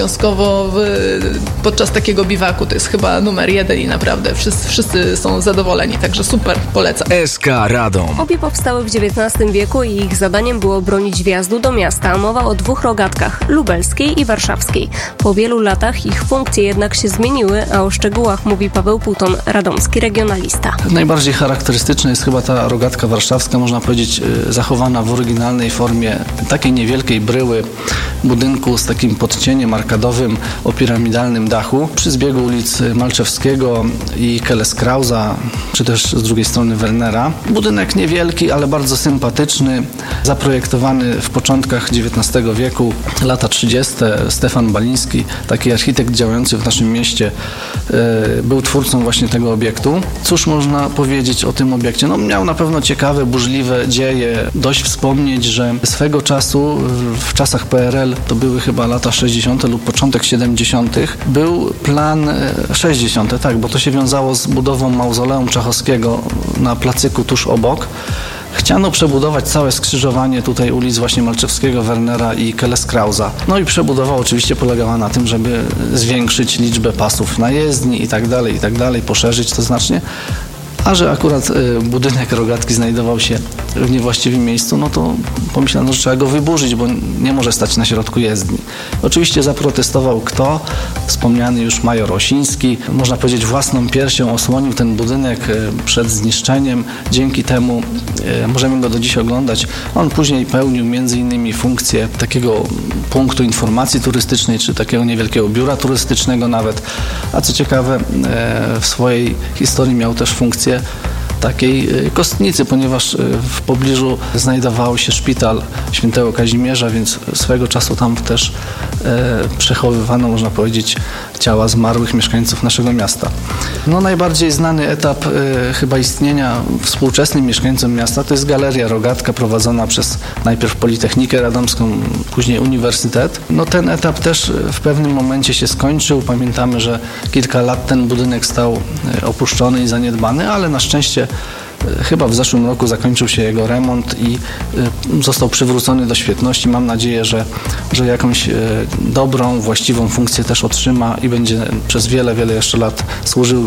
obowiązkowo podczas takiego biwaku. To jest chyba numer 1 i naprawdę wszyscy są zadowoleni, także super, polecam. SK Radom. Obie powstały w XIX wieku i ich zadaniem było bronić wjazdu do miasta. Mowa o 2 rogatkach, lubelskiej i warszawskiej. Po wielu latach ich funkcje jednak się zmieniły, a o szczegółach mówi Paweł Puton, radomski regionalista. Najbardziej charakterystyczna jest chyba ta rogatka warszawska, można powiedzieć zachowana w oryginalnej formie takiej niewielkiej bryły budynku z takim podcieniem arkadowym o piramidalnym dachu przy zbiegu ulic Malczewskiego i Kelleskrausa, czy też z drugiej strony Wernera. Budynek niewielki, ale bardzo sympatyczny, zaprojektowany w początkach XIX wieku, lata 30. Stefan Baliński, taki architekt działający w naszym mieście, był twórcą właśnie tego obiektu. Cóż można powiedzieć o tym obiekcie? No, miał na pewno ciekawe, burzliwe dzieje. Dość wspomnieć, że swego czasu, w czasach PRL, to były chyba lata 60. lub początek 70., był plan 60., tak, bo to się wiązało z budową mauzoleum Czachowskiego na placyku tuż obok. Chciano przebudować całe skrzyżowanie tutaj ulic właśnie Malczewskiego, Wernera i Kelleskrausa. No i przebudowa oczywiście polegała na tym, żeby zwiększyć liczbę pasów na jezdni i tak dalej, poszerzyć to znacznie. A że akurat budynek rogatki znajdował się w niewłaściwym miejscu, no to pomyślano, że trzeba go wyburzyć, bo nie może stać na środku jezdni. Oczywiście zaprotestował kto? Wspomniany już major Osiński. Można powiedzieć, własną piersią osłonił ten budynek przed zniszczeniem. Dzięki temu możemy go do dziś oglądać. On później pełnił m.in. funkcję takiego punktu informacji turystycznej, czy takiego niewielkiego biura turystycznego nawet. A co ciekawe, w swojej historii miał też funkcję takiej kostnicy, ponieważ w pobliżu znajdował się szpital Świętego Kazimierza, więc swego czasu tam też przechowywano, można powiedzieć, ciała zmarłych mieszkańców naszego miasta. No, najbardziej znany etap chyba istnienia współczesnym mieszkańcom miasta to jest Galeria Rogatka, prowadzona przez najpierw Politechnikę Radomską, później Uniwersytet. No, ten etap też w pewnym momencie się skończył. Pamiętamy, że kilka lat ten budynek stał opuszczony i zaniedbany, ale na szczęście chyba w zeszłym roku zakończył się jego remont i został przywrócony do świetności. Mam nadzieję, że jakąś dobrą, właściwą funkcję też otrzyma i będzie przez wiele jeszcze lat służył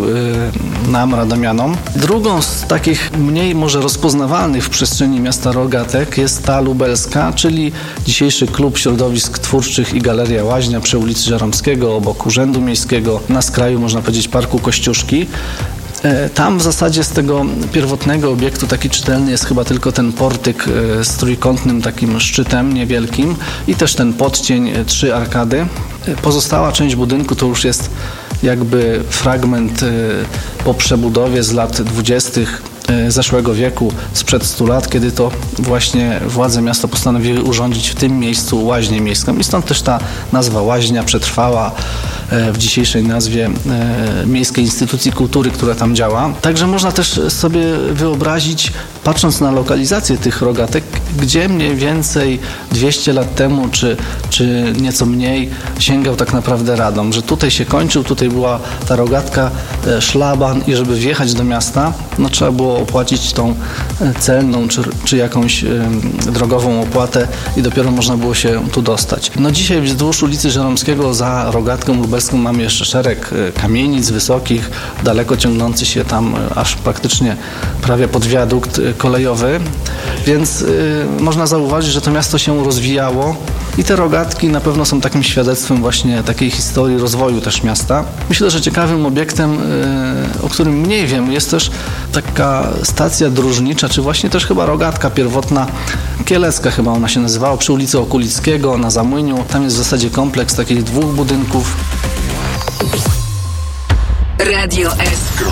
nam, radomianom. Drugą z takich mniej może rozpoznawalnych w przestrzeni miasta rogatek jest ta lubelska, czyli dzisiejszy Klub Środowisk Twórczych i Galeria Łaźnia przy ulicy Żeromskiego, obok Urzędu Miejskiego, na skraju, można powiedzieć, Parku Kościuszki. Tam w zasadzie z tego pierwotnego obiektu taki czytelny jest chyba tylko ten portyk z trójkątnym takim szczytem niewielkim i też ten podcień, 3 arkady. Pozostała część budynku to już jest jakby fragment po przebudowie z lat 20. zeszłego wieku, sprzed 100 lat, kiedy to właśnie władze miasta postanowiły urządzić w tym miejscu łaźnię miejską i stąd też ta nazwa łaźnia przetrwała w dzisiejszej nazwie Miejskiej Instytucji Kultury, która tam działa. Także można też sobie wyobrazić, patrząc na lokalizację tych rogatek, gdzie mniej więcej 200 lat temu, czy nieco mniej, sięgał tak naprawdę Radom, że tutaj się kończył, tutaj była ta rogatka, szlaban i żeby wjechać do miasta, no trzeba było opłacić tą celną, czy jakąś drogową opłatę i dopiero można było się tu dostać. No dzisiaj wzdłuż ulicy Żeromskiego za rogatką lubelską mamy jeszcze szereg kamienic wysokich, daleko ciągnący się tam aż praktycznie prawie pod wiadukt kolejowy, więc można zauważyć, że to miasto się rozwijało i te rogatki na pewno są takim świadectwem właśnie takiej historii rozwoju też miasta. Myślę, że ciekawym obiektem, o którym mniej wiem, jest też taka stacja dróżnicza, czy właśnie też chyba rogatka pierwotna, Kielecka chyba ona się nazywała, przy ulicy Okulickiego na Zamłyniu. Tam jest w zasadzie kompleks takich 2 budynków. Radio S.